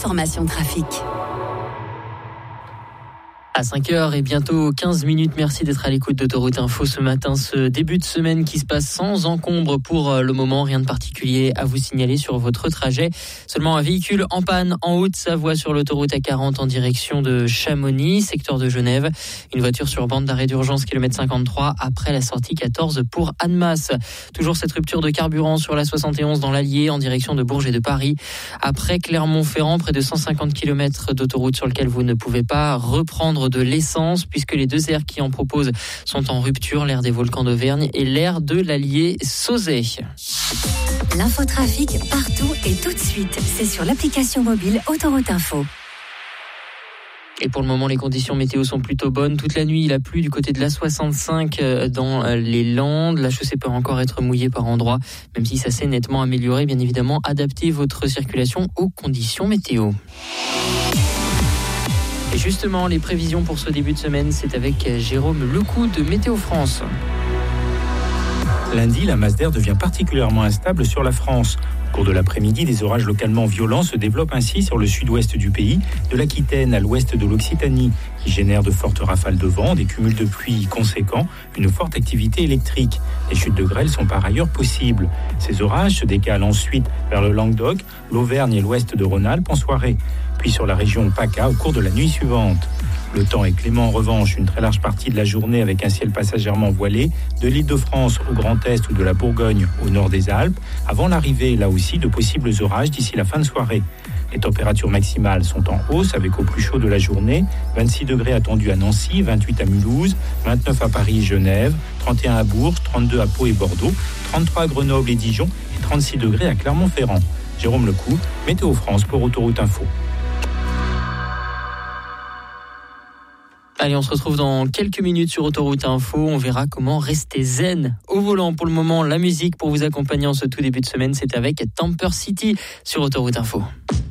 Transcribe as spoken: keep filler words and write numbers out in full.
l'information trafic. À cinq heures et bientôt quinze minutes, merci d'être à l'écoute d'Autoroute Info ce matin. Ce début de semaine qui se passe sans encombre pour le moment, rien de particulier à vous signaler sur votre trajet. Seulement un véhicule en panne en Haute-Savoie sur l'autoroute A quarante en direction de Chamonix, secteur de Genève. Une voiture sur bande d'arrêt d'urgence kilomètre cinquante-trois après la sortie quatorze pour Annemasse. Toujours cette rupture de carburant sur la soixante et onze dans l'Allier en direction de Bourges et de Paris. Après Clermont-Ferrand, près de cent cinquante kilomètres d'autoroute sur lequel vous ne pouvez pas reprendre de l'essence puisque les deux aires qui en proposent sont en rupture, l'aire des volcans d'Auvergne et l'aire de l'Allier Sauzet. L'infotrafic partout et tout de suite, c'est sur l'application mobile Autoroute Info. Et pour le moment, les conditions météo sont plutôt bonnes. Toute la nuit, il a plu du côté de l'A soixante-cinq dans les Landes. La chaussée peut encore être mouillée par endroits, même si ça s'est nettement amélioré. Bien évidemment, adaptez votre circulation aux conditions météo. Et justement, les prévisions pour ce début de semaine, c'est avec Jérôme Lecou de Météo France. Lundi, la masse d'air devient particulièrement instable sur la France. Au cours de l'après-midi, des orages localement violents se développent ainsi sur le sud-ouest du pays, de l'Aquitaine à l'ouest de l'Occitanie, qui génèrent de fortes rafales de vent, des cumuls de pluie conséquents, une forte activité électrique. Les chutes de grêle sont par ailleurs possibles. Ces orages se décalent ensuite vers le Languedoc, l'Auvergne et l'ouest de Rhône-Alpes en soirée, puis sur la région PACA au cours de la nuit suivante. Le temps est clément en revanche une très large partie de la journée avec un ciel passagèrement voilé de l'Île-de-France au Grand Est ou de la Bourgogne au nord des Alpes, avant l'arrivée là aussi de possibles orages d'ici la fin de soirée. Les températures maximales sont en hausse avec au plus chaud de la journée, vingt-six degrés attendus à Nancy, vingt-huit à Mulhouse, vingt-neuf à Paris et Genève, trente et un à Bourges, trente-deux à Pau et Bordeaux, trente-trois à Grenoble et Dijon et trente-six degrés à Clermont-Ferrand. Jérôme Lecou, Météo France pour Autoroute Info. Allez, on se retrouve dans quelques minutes sur Autoroute Info. On verra comment rester zen au volant. Pour le moment, la musique pour vous accompagner en ce tout début de semaine, c'est avec Tamper City sur Autoroute Info.